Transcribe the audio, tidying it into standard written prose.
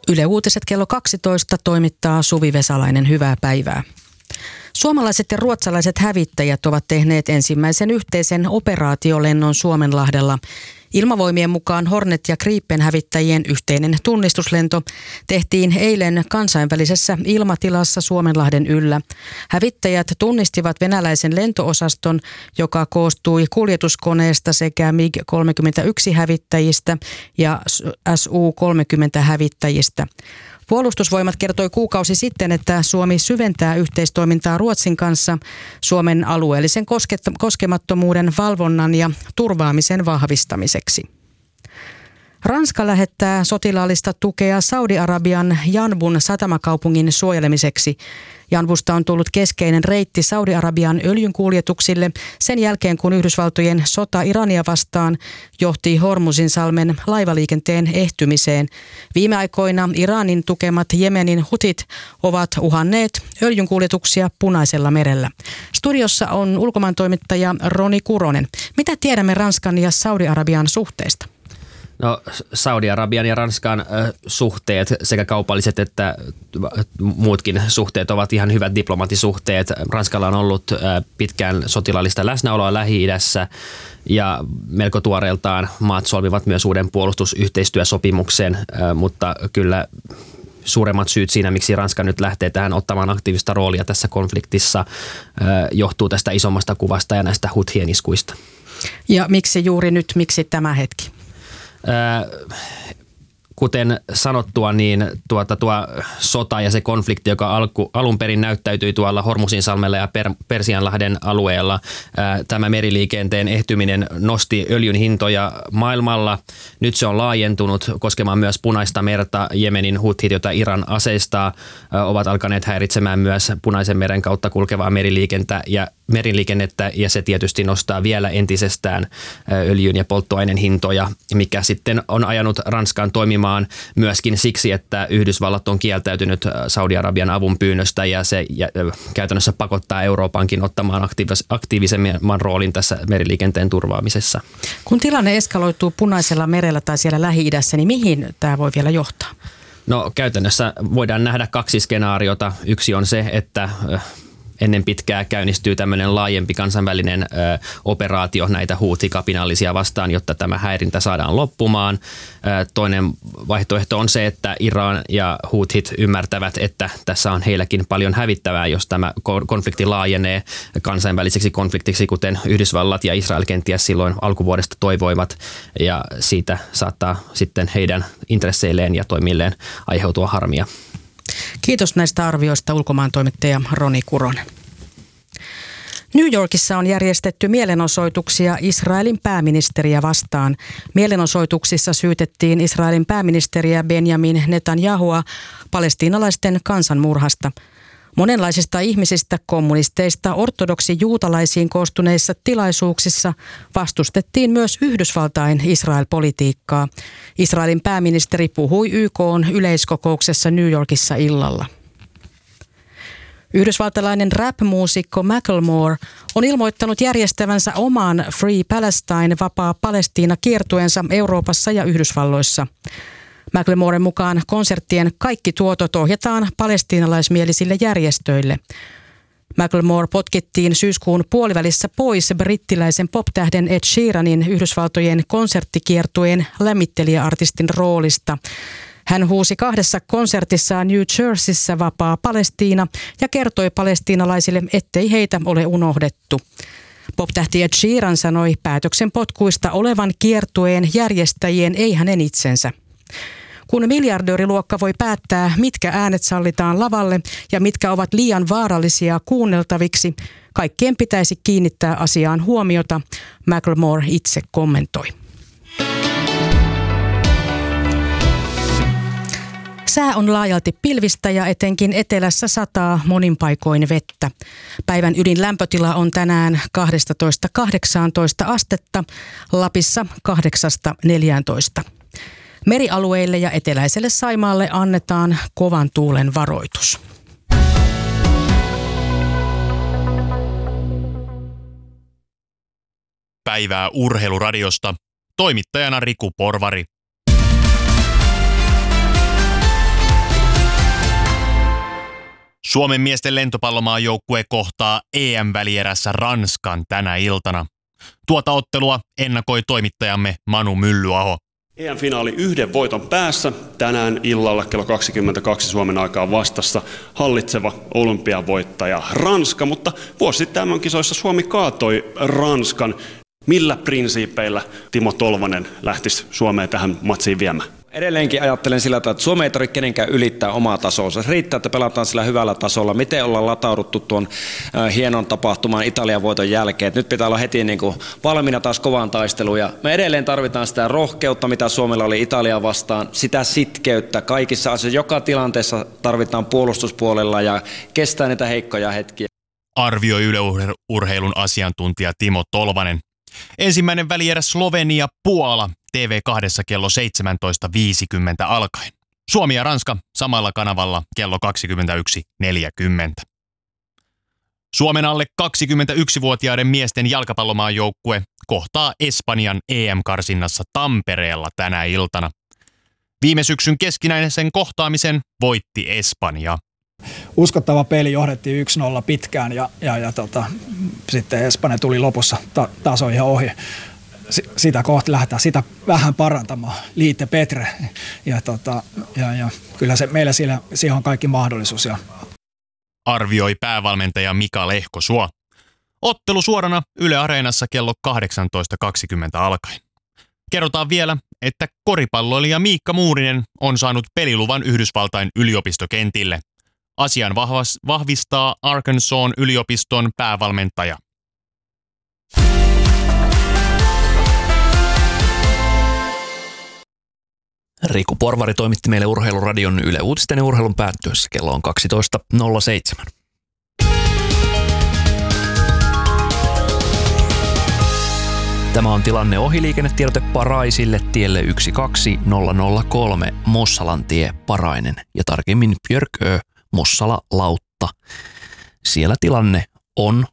Yle Uutiset kello 12 toimittaa Suvi Vesalainen. Hyvää päivää. Suomalaiset ja ruotsalaiset hävittäjät ovat tehneet ensimmäisen yhteisen operaatiolennon Suomenlahdella. Ilmavoimien mukaan Hornet- ja Gripen-hävittäjien yhteinen tunnistuslento tehtiin eilen kansainvälisessä ilmatilassa Suomenlahden yllä. Hävittäjät tunnistivat venäläisen lentoosaston, joka koostui kuljetuskoneesta sekä MiG-31-hävittäjistä ja Su-30-hävittäjistä. Puolustusvoimat kertoi kuukausi sitten, että Suomi syventää yhteistoimintaa Ruotsin kanssa Suomen alueellisen koskemattomuuden valvonnan ja turvaamisen vahvistamiseksi. Ranska lähettää sotilaallista tukea Saudi-Arabian Janbun satamakaupungin suojelemiseksi. Janbusta on tullut keskeinen reitti Saudi-Arabian öljynkuljetuksille sen jälkeen, kun Yhdysvaltojen sota Irania vastaan johti Hormuzinsalmen laivaliikenteen ehtymiseen. Viime aikoina Iranin tukemat Jemenin hutit ovat uhanneet öljynkuljetuksia Punaisella merellä. Studiossa on ulkomaantoimittaja Roni Kuronen. Mitä tiedämme Ranskan ja Saudi-Arabian suhteesta? No, Saudi-Arabian ja Ranskan suhteet, sekä kaupalliset että muutkin suhteet, ovat ihan hyvät diplomaattisuhteet. Ranskalla on ollut pitkään sotilaallista läsnäoloa Lähi-idässä ja melko tuoreeltaan maat solmivat myös uuden puolustusyhteistyösopimuksen, mutta kyllä suuremmat syyt siinä, miksi Ranska nyt lähtee tähän ottamaan aktiivista roolia tässä konfliktissa, johtuu tästä isommasta kuvasta ja näistä Houthien iskuista. Ja miksi juuri nyt, miksi tämä hetki? Kuten sanottua, niin tuo sota ja se konflikti, joka alun perin näyttäytyi tuolla Hormuzinsalmella ja Persianlahden alueella, tämä meriliikenteen ehtyminen nosti öljyn hintoja maailmalla. Nyt se on laajentunut koskemaan myös Punaista merta. Jemenin huthit, joita Iran aseistaa, ovat alkaneet häiritsemään myös Punaisen meren kautta kulkevaa meriliikennettä, ja se tietysti nostaa vielä entisestään öljyn ja polttoaineen hintoja, mikä sitten on ajanut Ranskan toimimaan myöskin siksi, että Yhdysvallat on kieltäytynyt Saudi-Arabian avun pyynnöstä, ja se käytännössä pakottaa Euroopankin ottamaan aktiivisemman roolin tässä meriliikenteen turvaamisessa. Kun tilanne eskaloituu Punaisella merellä tai siellä Lähi-idässä, niin mihin tämä voi vielä johtaa? No, käytännössä voidaan nähdä kaksi skenaariota. Yksi on se, että ennen pitkää käynnistyy tämmöinen laajempi kansainvälinen operaatio näitä huuthi-kapinallisia vastaan, jotta tämä häirintä saadaan loppumaan. Toinen vaihtoehto on se, että Iran ja huuthit ymmärtävät, että tässä on heilläkin paljon hävittävää, jos tämä konflikti laajenee kansainväliseksi konfliktiksi, kuten Yhdysvallat ja Israel kenties silloin alkuvuodesta toivoivat, ja siitä saattaa sitten heidän intresseilleen ja toimilleen aiheutua harmia. Kiitos näistä arvioista, ulkomaantoimittaja Roni Kuronen. New Yorkissa on järjestetty mielenosoituksia Israelin pääministeriä vastaan. Mielenosoituksissa syytettiin Israelin pääministeriä Benjamin Netanyahua palestiinalaisten kansanmurhasta. Monenlaisista ihmisistä, kommunisteista, ortodoksi-juutalaisiin koostuneissa tilaisuuksissa vastustettiin myös Yhdysvaltain Israel-politiikkaa. Israelin pääministeri puhui YK:n yleiskokouksessa New Yorkissa illalla. Yhdysvaltalainen rap-muusikko Macklemore on ilmoittanut järjestävänsä oman Free Palestine, vapaa Palestiina -kiertueensa Euroopassa ja Yhdysvalloissa. Macklemoren mukaan konserttien kaikki tuotot ohjataan palestiinalaismielisille järjestöille. Macklemore potkittiin syyskuun puolivälissä pois brittiläisen poptähden Ed Sheeranin Yhdysvaltojen konserttikiertueen lämmittelijäartistin roolista. Hän huusi 2 konsertissaan New Jerseyssä vapaa Palestiina ja kertoi palestiinalaisille, ettei heitä ole unohdettu. Poptähti Ed Sheeran sanoi päätöksen potkuista olevan kiertueen järjestäjien, ei hänen itsensä. Kun miljardööriluokka voi päättää, mitkä äänet sallitaan lavalle ja mitkä ovat liian vaarallisia kuunneltaviksi, kaikkien pitäisi kiinnittää asiaan huomiota, Macklemore itse kommentoi. Sää on laajalti pilvistä ja etenkin etelässä sataa monin paikoin vettä. Päivän ydinlämpötila on tänään 12–18 astetta, Lapissa 8–14. Merialueille ja eteläiselle Saimaalle annetaan kovan tuulen varoitus. Päivää Urheiluradiosta. Toimittajana Riku Porvari. Suomen miesten lentopallomaajoukkue kohtaa EM-välierässä Ranskan tänä iltana. Tuota ottelua ennakoi toimittajamme Manu Myllyaho. EM-finaali 1 voiton päässä. Tänään illalla kello 22 Suomen aikaa vastassa hallitseva olympiavoittaja Ranska, mutta vuosi sitten MM-kisoissa Suomi kaatoi Ranskan. Millä prinsiipeillä Timo Tolvanen lähtisi Suomeen tähän matsiin viemään? Edelleenkin ajattelen sillä tavalla, että Suomi ei tarvitse kenenkään ylittää omaa tasoa. Se riittää, että pelataan sillä hyvällä tasolla. Miten ollaan latauduttu tuon hienon tapahtuman Italian voiton jälkeen. Nyt pitää olla heti valmiina taas kovaan taisteluun. Ja me edelleen tarvitaan sitä rohkeutta, mitä Suomella oli Italiaa vastaan. Sitä sitkeyttä kaikissa asioissa. Joka tilanteessa tarvitaan puolustuspuolella ja kestää niitä heikkoja hetkiä. Arvioi yleurheilun asiantuntija Timo Tolvanen. Ensimmäinen välierä Slovenia-Puola TV2 kello 17.50 alkaen. Suomi ja Ranska samalla kanavalla kello 21.40. Suomen alle 21-vuotiaiden miesten jalkapallomaajoukkue kohtaa Espanjan EM-karsinnassa Tampereella tänä iltana. Viime syksyn keskinäisen kohtaamisen voitti Espanja. Uskottava peli, johdettiin 1-0 pitkään ja sitten Espanja tuli lopussa taso ihan ohi. Sitä kohti lähdetään sitä vähän parantamaan, Liite Petre, ja kyllä meillä siihen on kaikki mahdollisuus. Arvioi päävalmentaja Mika Lehkosuo. Ottelu suorana Yle Areenassa kello 18.20 alkaen. Kerrotaan vielä, että koripalloilija Miikka Muurinen on saanut peliluvan Yhdysvaltain yliopistokentille. Asian vahvistaa Arkansasin yliopiston päävalmentaja. Riku Porvari toimitti meille Urheiluradion Yle Uutisten ja urheilun päättyessä. Kello on 12.07. Tämä on tilanne ohiliikennetiedote Paraisille tielle 12003 Mossalantie Parainen ja tarkemmin Björkö Mossala Lautta. Siellä tilanne on